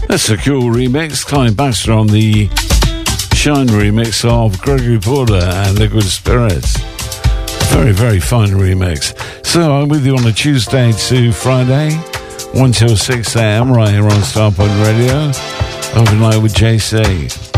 That's a cool remix. Clive Baxter on the Shine remix of Gregory Porter and Liquid Spirits. Very, very fine remix. So I'm with you on a Tuesday to Friday, 1 till 6 a.m. right here on Starpoint Radio. Overnight with JC.